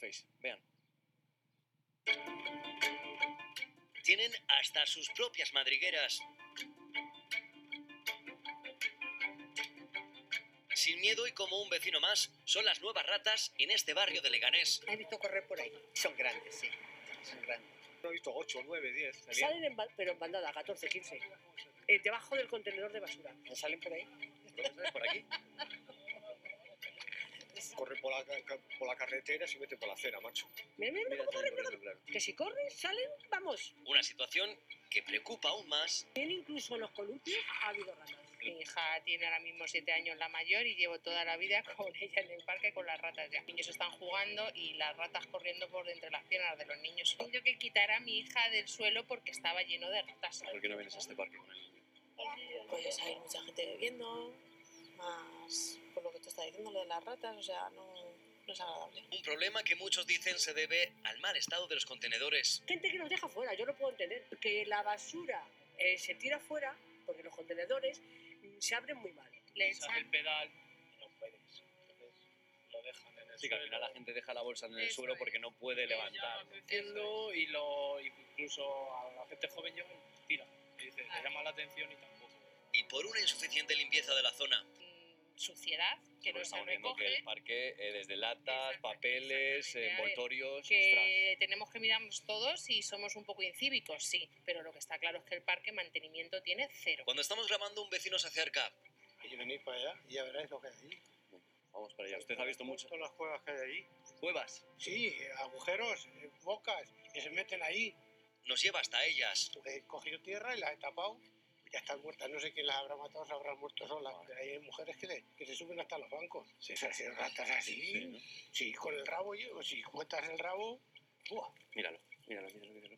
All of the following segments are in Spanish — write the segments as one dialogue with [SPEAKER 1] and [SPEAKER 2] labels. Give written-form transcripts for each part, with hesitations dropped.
[SPEAKER 1] Face. Vean.
[SPEAKER 2] Tienen hasta sus propias madrigueras. Sin miedo y como un vecino más, son las nuevas ratas en este barrio de Leganés.
[SPEAKER 3] He visto correr por ahí. Son grandes, sí. Son grandes.
[SPEAKER 4] No he visto 8, 9, 10.
[SPEAKER 3] Salen pero en bandada, 14, 15. Debajo del contenedor de basura. ¿Salen por ahí?
[SPEAKER 1] ¿Por aquí?
[SPEAKER 4] Corre por la carretera y se mete por la acera, macho.
[SPEAKER 3] Mira, mira,
[SPEAKER 1] Mira,
[SPEAKER 3] cómo corre,
[SPEAKER 1] corriendo, claro.
[SPEAKER 3] que si corren, salen, vamos.
[SPEAKER 2] Una situación que preocupa aún más.
[SPEAKER 3] Incluso en los columpios ha habido ratas.
[SPEAKER 5] Mi hija tiene ahora mismo 7 años, la mayor, y llevo toda la vida con ella en el parque con las ratas ya. Los niños están jugando y las ratas corriendo por entre las piernas de los niños. He tenido que quitar a mi hija del suelo porque estaba lleno de ratas.
[SPEAKER 1] ¿Por qué no vienes a este parque con él?
[SPEAKER 6] Pues hay mucha gente bebiendo, más por lo que te está diciendo, lo de las ratas, o sea, no es agradable.
[SPEAKER 2] Un problema que muchos dicen se debe al mal estado de los contenedores.
[SPEAKER 3] Gente que nos deja fuera, yo lo puedo entender. Que la basura se tira fuera porque los contenedores se abren muy mal.
[SPEAKER 5] Le
[SPEAKER 7] Pisas el
[SPEAKER 5] echan
[SPEAKER 7] pedal y no puedes. Entonces lo dejan en el
[SPEAKER 1] Sí, que al
[SPEAKER 7] suelo.
[SPEAKER 1] final la gente deja la bolsa en el
[SPEAKER 5] Eso
[SPEAKER 1] suelo
[SPEAKER 5] es.
[SPEAKER 1] porque no puede levantar.
[SPEAKER 7] Creciendo y incluso a la gente joven llega y tira. Y dice, le llama la atención y tampoco.
[SPEAKER 2] Y por una insuficiente limpieza de la zona.
[SPEAKER 5] suciedad que no se
[SPEAKER 1] Estamos viendo que
[SPEAKER 5] recoge.
[SPEAKER 1] el parque, desde latas, papeles,
[SPEAKER 5] Exactamente. A ver,
[SPEAKER 1] envoltorios,
[SPEAKER 5] Que tenemos que mirarnos todos y somos un poco incívicos, sí, pero lo que está claro es que el parque mantenimiento tiene cero.
[SPEAKER 2] Cuando estamos grabando, un vecino se acerca.
[SPEAKER 4] Y venís para allá y ya veréis lo que hay ahí.
[SPEAKER 1] Vamos para allá. ¿Usted ha visto mucho?
[SPEAKER 4] Todas las cuevas que hay ahí.
[SPEAKER 1] ¿Cuevas?
[SPEAKER 4] Sí, agujeros, bocas, que se meten ahí.
[SPEAKER 2] Nos lleva hasta ellas.
[SPEAKER 4] He cogido tierra y las he tapado. Ya están muertas. No sé quién las habrá matado, se habrán muerto solas. Pero hay mujeres que se suben hasta los bancos. Si esas ratas así,
[SPEAKER 1] Sí, ¿no?
[SPEAKER 4] si con el rabo, si cuentas el rabo, ¡buah!
[SPEAKER 1] Míralo, míralo, míralo, míralo.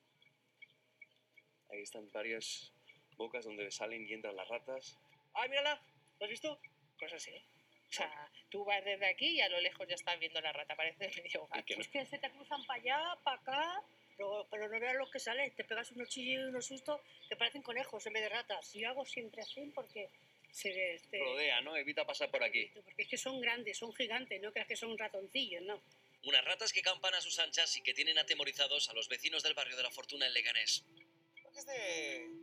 [SPEAKER 1] Ahí están varias bocas donde salen y entran las ratas.
[SPEAKER 3] ¡Ay, mírala! ¿Lo has visto?
[SPEAKER 5] Pues así. O sea, tú vas desde aquí y a lo lejos ya estás viendo la rata, parece medio gato.
[SPEAKER 1] que no-
[SPEAKER 3] Es que se te cruzan para allá, para acá, pero no veas lo que sale. Te pegas unos chillos y unos sustos que parecen conejos en vez de ratas. Yo hago siempre así porque
[SPEAKER 1] Rodea, ¿no? Evita pasar por aquí.
[SPEAKER 3] porque es que son grandes, son gigantes, no creas que son ratoncillos, no.
[SPEAKER 2] Unas ratas que campan a sus anchas y que tienen atemorizados a los vecinos del barrio de la Fortuna en Leganés.
[SPEAKER 8] Porque es de